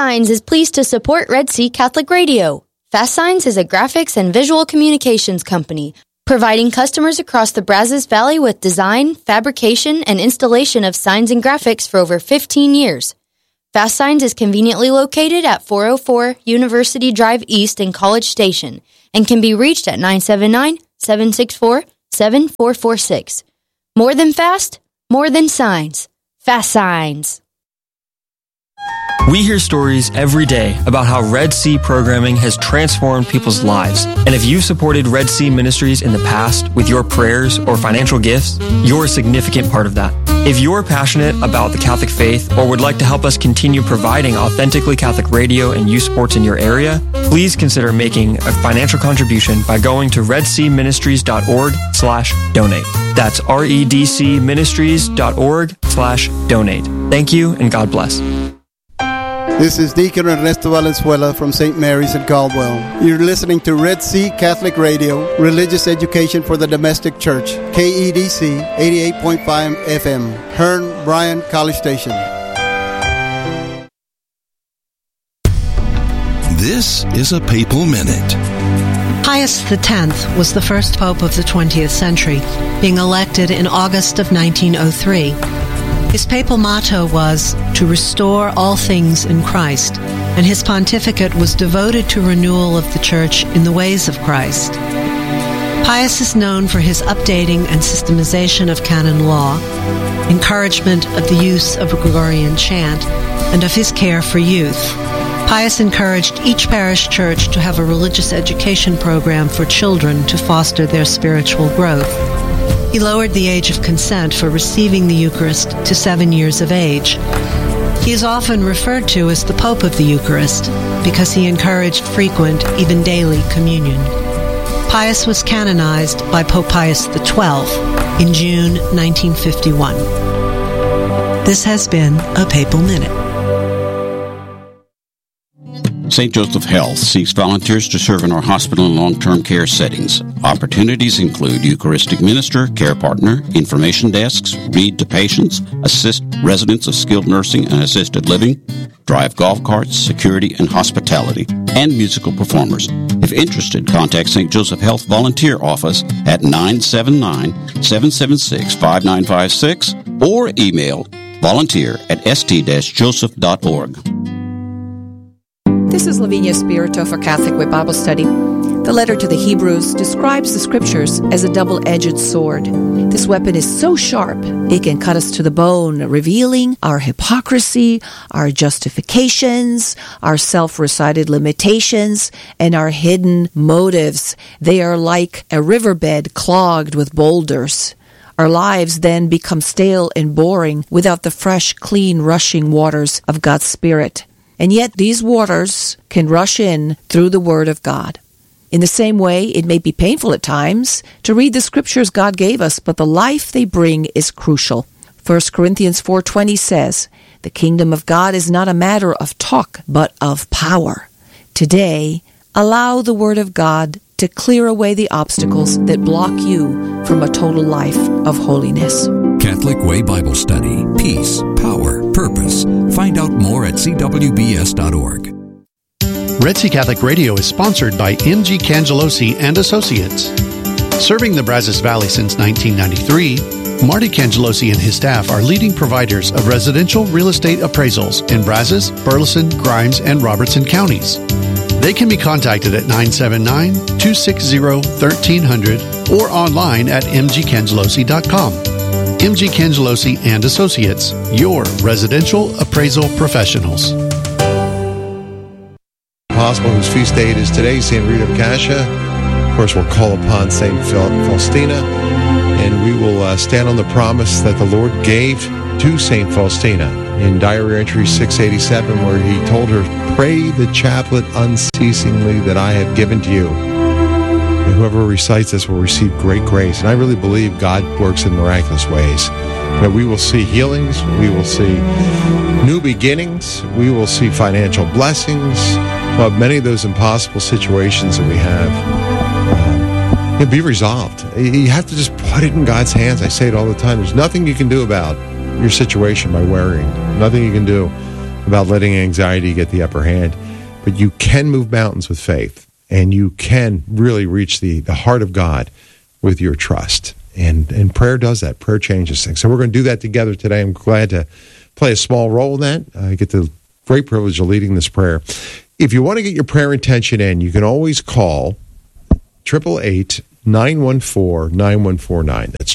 Signs is pleased to support Red Sea Catholic Radio. Fast Signs is a graphics and visual communications company, providing customers across the Brazos Valley with design, fabrication, and installation of signs and graphics for over 15 years. Fast Signs is conveniently located at 404 University Drive East in College Station and can be reached at 979-764-7446. More than fast, more than signs. Fast Signs. We hear stories every day about how Red Sea programming has transformed people's lives. And if you've supported Red Sea Ministries in the past with your prayers or financial gifts, you're a significant part of that. If you're passionate about the Catholic faith or would like to help us continue providing authentically Catholic radio and youth sports in your area, please consider making a financial contribution by going to redseaministries.org/donate. That's redcministries.org/donate. Thank you and God bless. This is Deacon Ernesto Valenzuela from St. Mary's in Caldwell. You're listening to Red Sea Catholic Radio, religious education for the domestic church, KEDC 88.5 FM, Hearn, Bryan, College Station. This is a Papal Minute. Pius X was the first pope of the 20th century, being elected in August of 1903. His papal motto was, to restore all things in Christ, and his pontificate was devoted to renewal of the Church in the ways of Christ. Pius is known for his updating and systemization of canon law, encouragement of the use of Gregorian chant, and of his care for youth. Pius encouraged each parish church to have a religious education program for children to foster their spiritual growth. He lowered the age of consent for receiving the Eucharist to 7 years of age. He is often referred to as the Pope of the Eucharist because he encouraged frequent, even daily, communion. Pius was canonized by Pope Pius XII in June 1951. This has been a Papal Minute. St. Joseph Health seeks volunteers to serve in our hospital and long-term care settings. Opportunities include Eucharistic minister, care partner, information desks, read to patients, assist residents of skilled nursing and assisted living, drive golf carts, security and hospitality, and musical performers. If interested, contact St. Joseph Health Volunteer Office at 979-776-5956 or email volunteer@st-joseph.org. This is Lavinia Spirito for Catholic Way Bible Study. The letter to the Hebrews describes the Scriptures as a double-edged sword. This weapon is so sharp, it can cut us to the bone, revealing our hypocrisy, our justifications, our self-recited limitations, and our hidden motives. They are like a riverbed clogged with boulders. Our lives then become stale and boring without the fresh, clean, rushing waters of God's Spirit. And yet these waters can rush in through the Word of God. In the same way, it may be painful at times to read the Scriptures God gave us, but the life they bring is crucial. 1 Corinthians 4:20 says, "The kingdom of God is not a matter of talk, but of power." Today, allow the Word of God to clear away the obstacles that block you from a total life of holiness. Catholic Way Bible Study. Peace, power, purpose. Find out more at cwbs.org. Red Sea Catholic Radio is sponsored by M.G. Cangelosi and Associates. Serving the Brazos Valley since 1993, Marty Cangelosi and his staff are leading providers of residential real estate appraisals in Brazos, Burleson, Grimes, and Robertson counties. They can be contacted at 979-260-1300 or online at mgcangelosi.com. M.G. Cangelosi and Associates, your residential appraisal professionals. Apostle whose feast date is today, St. Rita of Cascia. Of course, we'll call upon St. Faustina, and we will stand on the promise that the Lord gave to St. Faustina in Diary Entry 687, where he told her, "Pray the chaplet unceasingly that I have given to you." And whoever recites this will receive great grace. And I really believe God works in miraculous ways. That we will see healings, we will see new beginnings, we will see financial blessings. But many of those impossible situations that we have can be resolved. You have to just put it in God's hands. I say it all the time. There's nothing you can do about your situation by worrying. Nothing you can do. about letting anxiety get the upper hand. But you can move mountains with faith, and you can really reach the heart of God with your trust. And prayer does that. Prayer changes things. So we're going to do that together today. I'm glad to play a small role in that. I get the great privilege of leading this prayer. If you want to get your prayer intention in, you can always call 888-914-9149. That's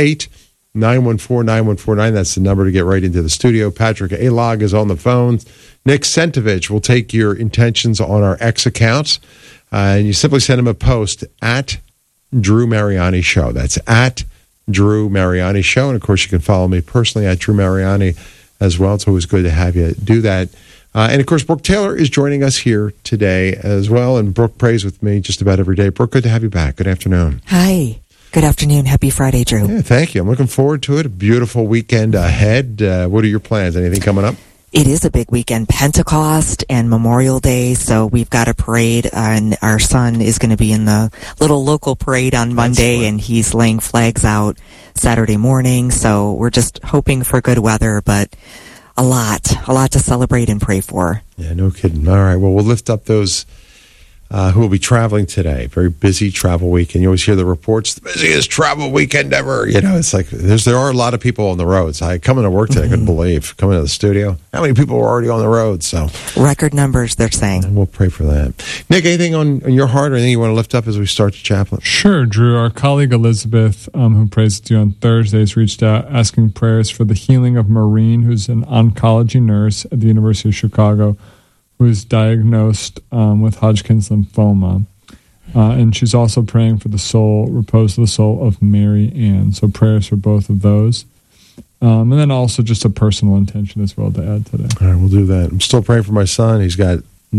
888-914-9149. That's the number to get right into the studio. Patrick Alog is on the phone. Nick Sentovich will take your intentions on our X accounts. And you simply send him a post at Drew Mariani Show. That's at Drew Mariani Show. And, of course, you can follow me personally at Drew Mariani as well. It's always good to have you do that. And, of course, Brooke Taylor is joining us here today as well. And Brooke prays with me just about every day. Brooke, good to have you back. Good afternoon. Hi. Good afternoon. Happy Friday, Drew. Yeah, thank you. I'm looking forward to it. A beautiful weekend ahead. What are your plans? Anything coming up? It is a big weekend, Pentecost and Memorial Day, so we've got a parade, and our son is going to be in the little local parade on Monday, and he's laying flags out Saturday morning, so we're just hoping for good weather, but a lot to celebrate and pray for. Yeah, no kidding. All right, well, we'll lift up those who will be traveling today. Very busy travel weekend. You always hear the reports, the busiest travel weekend ever. You know, it's like there are a lot of people on the roads. I come into work today, I couldn't believe, coming to the studio, how many people were already on the road. So record numbers, they're saying. And we'll pray for that. Nick, anything on your heart or anything you want to lift up as we start the chaplain? Sure, Drew. Our colleague Elizabeth, who prays with you on Thursdays, reached out asking prayers for the healing of Maureen, who's an oncology nurse at the University of Chicago, who is diagnosed with Hodgkin's lymphoma. And she's also praying for the soul, repose of the soul of Mary Ann. So prayers for both of those. And then also just a personal intention as well to add today. All right, we'll do that. I'm still praying for my son. He's got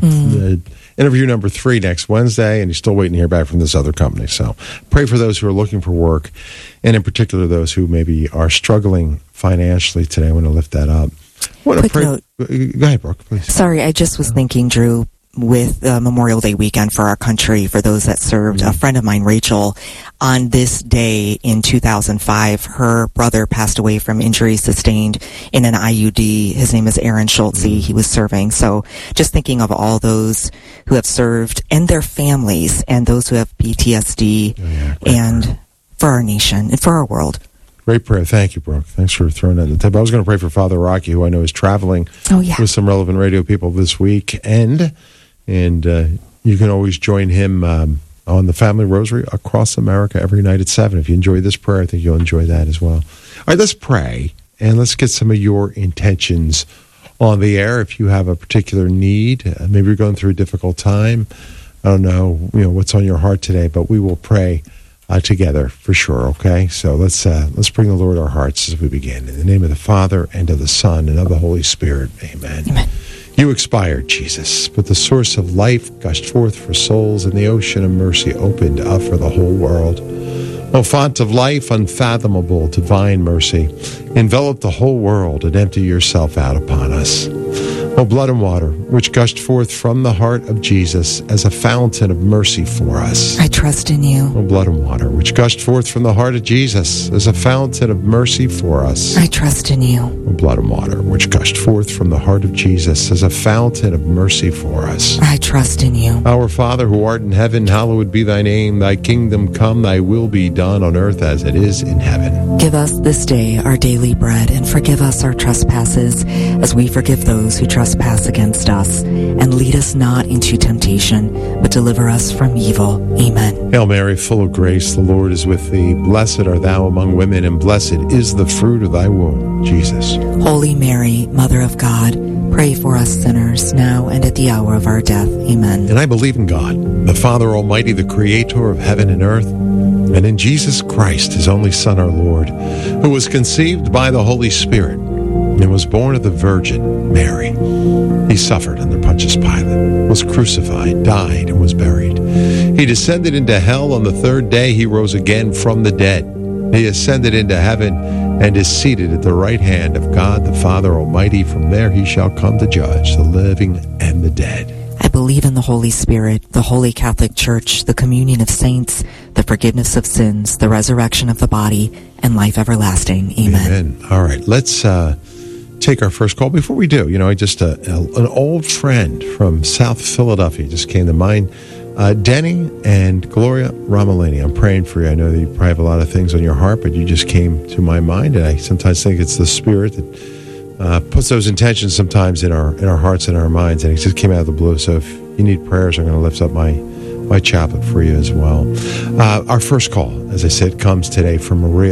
interview number 3 next Wednesday, and he's still waiting to hear back from this other company. So pray for those who are looking for work, and in particular those who maybe are struggling financially today. I want to lift that up. Quick note. Go ahead, Brooke, please. Sorry, I just was thinking, Drew, with Memorial Day weekend for our country, for those that served, a friend of mine, Rachel, on this day in 2005, her brother passed away from injuries sustained in an IUD. His name is Aaron Schultze. He was serving. So just thinking of all those who have served and their families and those who have PTSD and for our nation and for our world. Great prayer. Thank you, Brooke. Thanks for throwing that in the table. I was going to pray for Father Rocky, who I know is traveling with some relevant radio people this week. And you can always join him on the Family Rosary across America every night at 7. If you enjoy this prayer, I think you'll enjoy that as well. All right, let's pray, and let's get some of your intentions on the air. If you have a particular need, maybe you're going through a difficult time. I don't know, what's on your heart today, but we will pray together for sure, okay? So let's bring the Lord our hearts as we begin. In the name of the Father, and of the Son, and of the Holy Spirit, amen. Amen. You expired, Jesus, but the source of life gushed forth for souls, and the ocean of mercy opened up for the whole world. O font of life, unfathomable, divine mercy, envelop the whole world and empty yourself out upon us. O blood and water, which gushed forth from the heart of Jesus as a fountain of mercy for us. I trust in you. O blood and water, which gushed forth from the heart of Jesus as a fountain of mercy for us. I trust in you. O blood and water, which gushed forth from the heart of Jesus as a fountain of mercy for us. I trust in you. Our Father, who art in heaven, hallowed be thy name. Thy kingdom come, thy will be done on earth as it is in heaven. Give us this day our daily bread, and forgive us our trespasses, as we forgive those who trespass against us. And lead us not into temptation, but deliver us from evil. Amen. Hail Mary, full of grace, the Lord is with thee. Blessed art thou among women, and blessed is the fruit of thy womb, Jesus. Holy Mary, Mother of God, pray for us sinners, now and at the hour of our death. Amen. And I believe in God, the Father Almighty, the Creator of heaven and earth, and in Jesus Christ, his only Son, our Lord, who was conceived by the Holy Spirit and was born of the Virgin Mary. He suffered under Pontius Pilate, was crucified, died, and was buried. He descended into hell. On the third day he rose again from the dead. He ascended into heaven and is seated at the right hand of God the Father Almighty. From there he shall come to judge the living and the dead. I believe in the Holy Spirit, the Holy Catholic Church, the communion of saints, the forgiveness of sins, the resurrection of the body, and life everlasting. Amen. Amen. All right, let's take our first call. Before we do, just an old friend from South Philadelphia just came to mind. Denny and Gloria Ramalini, I'm praying for you. I know that you probably have a lot of things on your heart, but you just came to my mind, and I sometimes think it's the Spirit that puts those intentions sometimes in our hearts and our minds, and it just came out of the blue. So if you need prayers, I'm going to lift up my chaplet for you as well. Our first call, as I said, comes today from Maria